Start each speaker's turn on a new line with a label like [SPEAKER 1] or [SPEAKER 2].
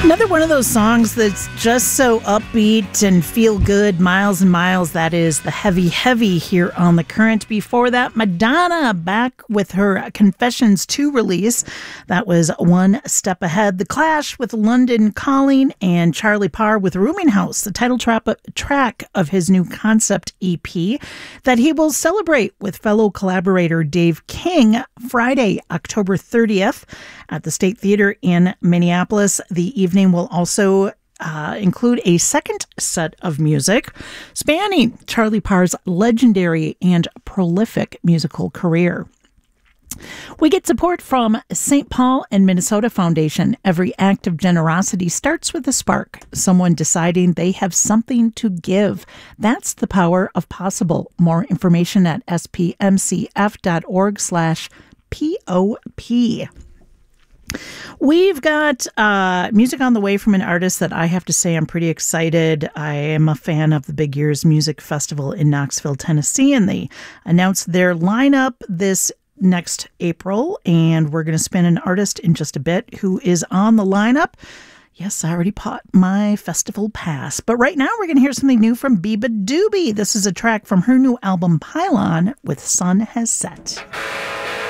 [SPEAKER 1] Another one of those songs that's just so upbeat and feel good, miles and miles. That is the Heavy Heavy here on The Current. Before that, Madonna back with her Confessions 2 release. That was One Step Ahead. The Clash with London Calling, and Charlie Parr with Rooming House, the title track of his new concept EP that he will celebrate with fellow collaborator Dave King Friday, October 30th at the State Theater in Minneapolis. The evening will also include a second set of music spanning Charlie Parr's legendary and prolific musical career. We get support from St. Paul and Minnesota Foundation. Every act of generosity starts with a spark, someone deciding they have something to give. That's the power of possible. More information at spmcf.org/POP. We've got music on the way from an artist that I have to say I'm pretty excited. I am a fan of the Big Ears Music Festival in Knoxville, Tennessee, and they announced their lineup this next April, and we're going to spin an artist in just a bit who is on the lineup. Yes, I already bought my festival pass, but right now we're going to hear something new from Biba Doobie. This is a track from her new album Pylon with Sun Has Set.